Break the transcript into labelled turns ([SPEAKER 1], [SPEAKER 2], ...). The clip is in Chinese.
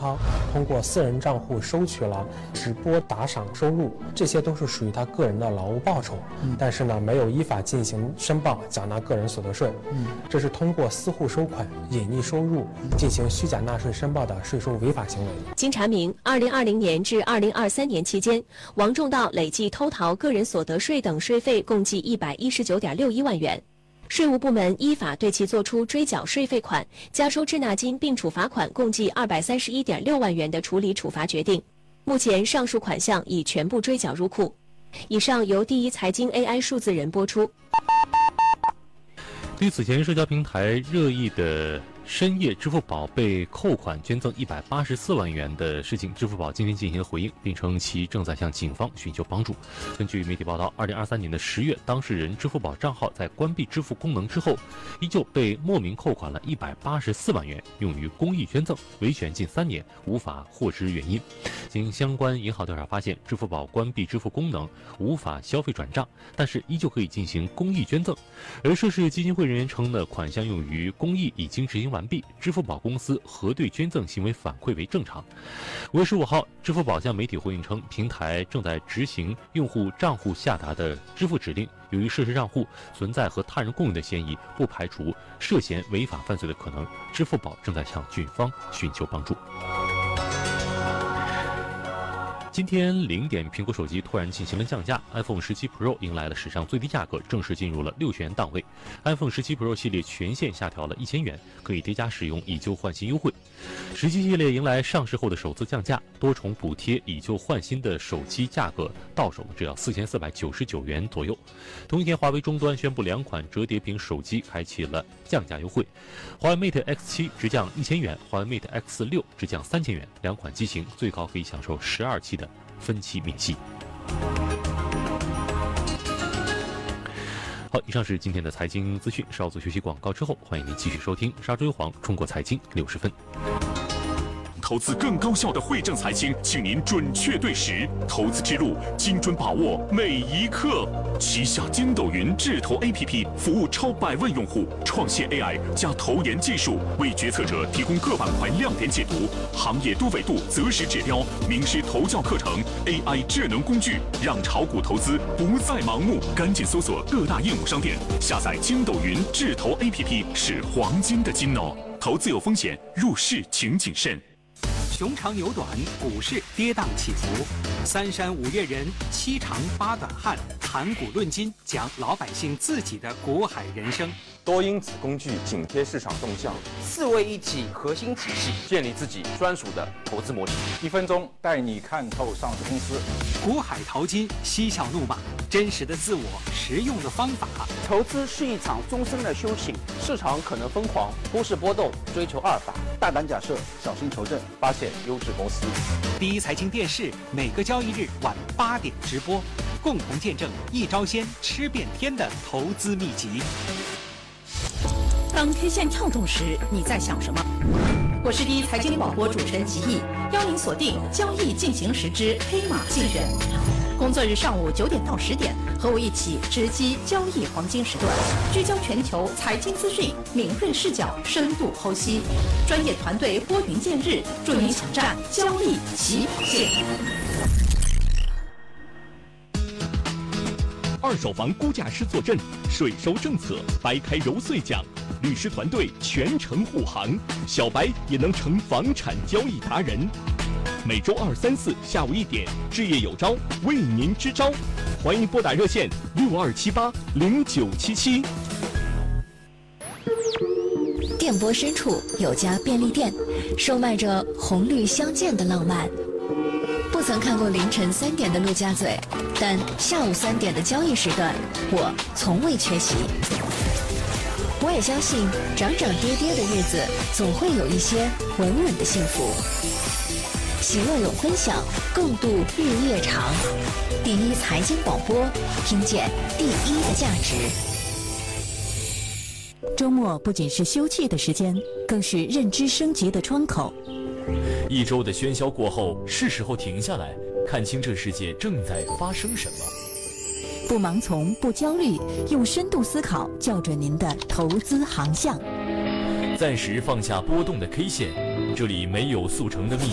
[SPEAKER 1] 涛通过私人账户收取了直播打赏收入，这些都是属于他个人的劳务报酬。但是呢，没有依法进行申报缴纳个人所得税。这是通过私户收款、隐匿收入进行虚假纳税申报的税收违法行为。
[SPEAKER 2] 经查明，2020年至2023年期间，王仲道累计偷逃个人所得税等税费共计119.61万元。税务部门依法对其作出追缴税费款、加收滞纳金并处罚款共计231.6万元的处理处罚决定。目前上述款项已全部追缴入库。以上由第一财经 AI 数字人播出。
[SPEAKER 3] 对此前社交平台热议的深夜支付宝被扣款捐赠184万元的事情，支付宝今天进行了回应，并称其正在向警方寻求帮助。根据媒体报道，2023年的10月，当事人支付宝账号在关闭支付功能之后，依旧被莫名扣款了184万元，用于公益捐赠，维权近3年，无法获知原因。经相关银行调查发现，支付宝关闭支付功能，无法消费转账，但是依旧可以进行公益捐赠。而涉事基金会人员称呢，款项用于公益已经执行完毕，支付宝公司核对捐赠行为反馈为正常。5月15号，支付宝向媒体回应称，平台正在执行用户账户下达的支付指令，由于涉事账户存在和他人共用的嫌疑，不排除涉嫌违法犯罪的可能，支付宝正在向警方寻求帮助。今天0点，苹果手机突然进行了降价 ，iPhone 17 Pro 迎来了史上最低价格，正式进入了60元档位。iPhone 17 Pro 系列全线下调了1000元，可以叠加使用以旧换新优惠。17系列迎来上市后的首次降价，多重补贴以旧换新的手机价格到手只要4499元左右。同一天，华为终端宣布2款折叠屏手机开启了降价优惠，华为 Mate X7 直降1000元，华为 Mate X6 直降3000元，2款机型最高可以享受12期的分期免息。好，以上是今天的财经资讯，稍作休息广告之后，欢迎您继续收听沙洲优皇中国财经60分。
[SPEAKER 4] 投资更高效的惠正财经，请您准确对时，投资之路精准把握每一刻。旗下筋斗云智投 APP 服务超100万用户，创新 AI 加投研技术，为决策者提供各板块亮点解读、行业多维度择时指标、名师投教课程、AI 智能工具，让炒股投资不再盲目。赶紧搜索各大应用商店，下载筋斗云智投 APP 是黄金的金哦。投资有风险，入市请谨慎。
[SPEAKER 5] 熊长牛短，股市跌宕起伏。3山5岳人，7长8短汉，谈股论金，讲老百姓自己的股海人生。
[SPEAKER 6] 多因子工具紧贴市场动向
[SPEAKER 7] ，4位一体核心体系，建立自己专属的投资模式。
[SPEAKER 8] 1分钟带你看透上市公司。
[SPEAKER 5] 股海淘金，嬉笑怒骂，真实的自我，实用的方法。
[SPEAKER 7] 投资是一场终身的修行，市场可能疯狂，股市波动，追求阿尔法。
[SPEAKER 8] 大胆假设，小心求证，发现优质公司。
[SPEAKER 5] 第一财经电视每个交易日晚8点直播，共同见证一招鲜吃遍天的投资秘籍。
[SPEAKER 9] 当 K 线跳动时，你在想什么？我是第一财经广播主持人吉毅，邀您锁定交易进行时之黑马竞选。工作日上午9点到10点，和我一起直击交易黄金时段，聚焦全球财经资讯，敏锐视角，深度剖析，专业团队拨云见日，助您抢占交易起跑线。
[SPEAKER 4] 二手房估价师坐镇，税收政策掰开揉碎讲，律师团队全程护航，小白也能成房产交易达人。每周2、3、4下午1点，置业有招，为您支招，欢迎拨打热线62780977。
[SPEAKER 2] 电波深处有家便利店，售卖着红绿相间的浪漫。不曾看过凌晨3点的陆家嘴，但下午3点的交易时段，我从未缺席。我也相信，涨涨跌跌的日子，总会有一些稳稳的幸福。喜乐有分享，共度日夜长。第一财经广播，听见第一的价值。
[SPEAKER 9] 周末不仅是休憩的时间，更是认知升级的窗口。
[SPEAKER 10] 一周的喧嚣过后，是时候停下来，看清这世界正在发生什么。
[SPEAKER 9] 不盲从，不焦虑，用深度思考校准您的投资航向。
[SPEAKER 10] 暂时放下波动的 K 线，这里没有速成的秘